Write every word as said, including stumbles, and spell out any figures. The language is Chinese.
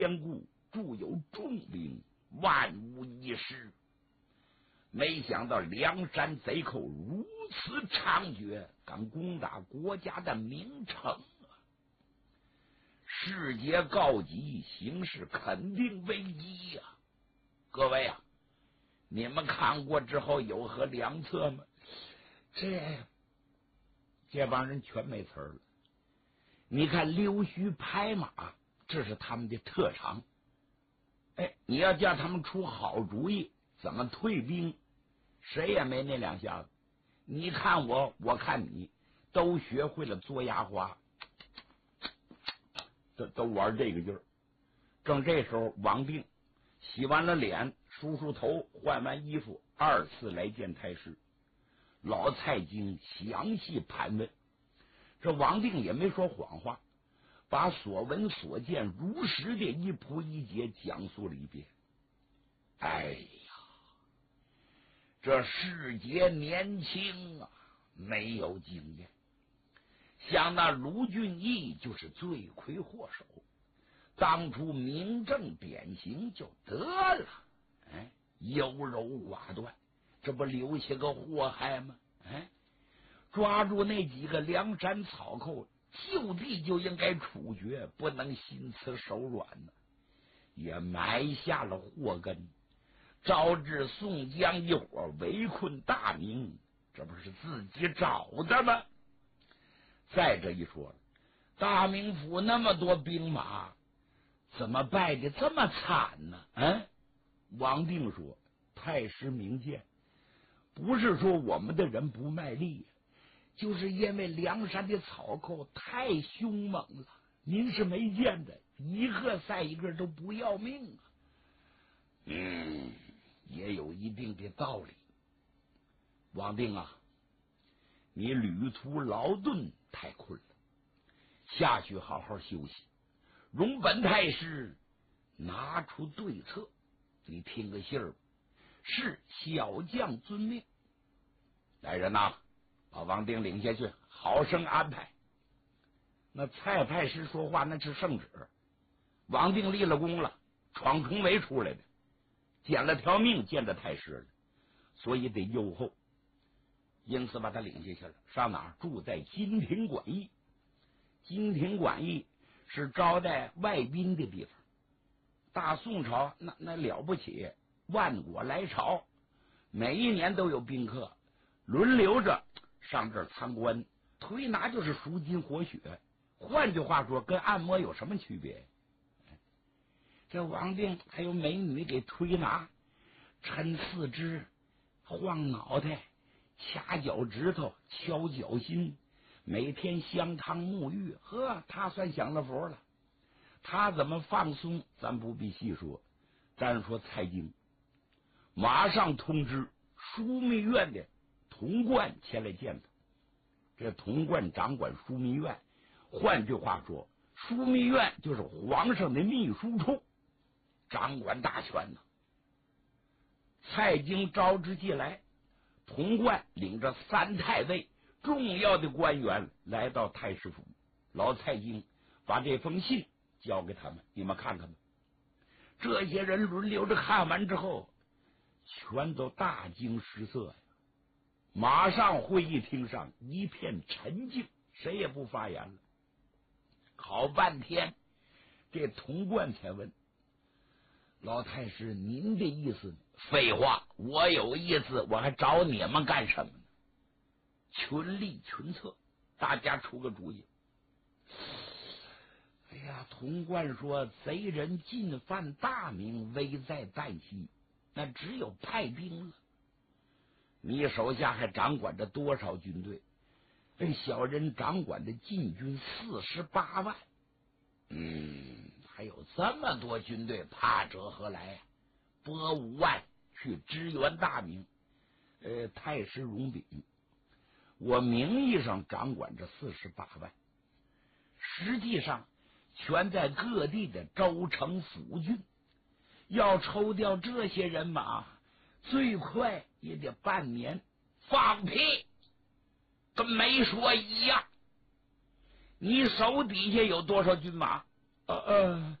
坚固，驻有重兵，万无一失。没想到梁山贼寇如此猖獗，敢攻打国家的名城啊！世节告急，形势肯定危机呀、啊！各位啊，你们看过之后有何良策吗？这这帮人全没词儿了。你看溜须拍马，这是他们的特长。哎，你要叫他们出好主意，怎么退兵，谁也没那两下子。你看我，我看你，都学会了嘬牙花，都都玩这个劲儿。正这时候，王定洗完了脸，梳梳头，换完衣服，二次来见太师。老蔡京详细盘问，这王定也没说谎话，把所闻所见如实的一仆一节讲述了一遍。哎呀，这世杰年轻啊，没有经验，像那卢俊义就是罪魁祸首，当初明正典刑就得了，哎，优柔寡断，这不留下个祸害吗？哎，抓住那几个梁山草寇，就地就应该处决，不能心慈手软呢，也埋下了祸根，招致宋江一伙围困大明，这不是自己找的吗？再这一说了，大名府那么多兵马，怎么败的这么惨呢？嗯，王定说：“太师明鉴，不是说我们的人不卖力，就是因为梁山的草寇太凶猛了，您是没见的，一个赛一个都不要命啊。”嗯，也有一定的道理。王定啊，你旅途劳顿太困了，下去好好休息。容本太师拿出对策，你听个信儿吧。是小将遵命。来人呐，把王定领下去，好生安排。那蔡太师说话那是圣旨，王定立了功了，闯重围出来的，捡了条命见着太师了，所以得优厚，因此把他领下去了。上哪儿？住在金庭馆驿。金庭馆驿是招待外宾的地方。大宋朝那那了不起，万国来朝，每一年都有宾客轮流着上这儿参观，推拿就是赎金活血，换句话说，跟按摩有什么区别？这王定还有美女给推拿，抻四肢，晃脑袋，掐脚趾头，敲脚心，每天香汤沐浴，呵，他算享了福了。他怎么放松，咱不必细说。单说蔡京，马上通知枢密院的童贯前来见他。这童贯掌管枢密院，换句话说，枢密院就是皇上的秘书处，掌管大权呢。蔡京招之即来，童贯领着三太尉重要的官员来到太师府。老蔡京把这封信交给他们，你们看看吧。这些人轮流着看完之后，全都大惊失色呀。马上会议厅上一片沉静，谁也不发言了。好半天，这童贯才问：“老太师，您的意思？”废话，我有意思，我还找你们干什么呢？群力群策，大家出个主意。哎呀，童贯说，贼人进犯大明，危在旦夕，那只有派兵了。你手下还掌管着多少军队？这小人掌管着禁军四十八万。嗯，还有这么多军队，怕者何来？拨五万去支援大明。呃，太师容禀，我名义上掌管着四十八万，实际上全在各地的州城府郡，要抽调这些人马，最快也得半年。放屁，跟没说一样。你手底下有多少军马？呃呃，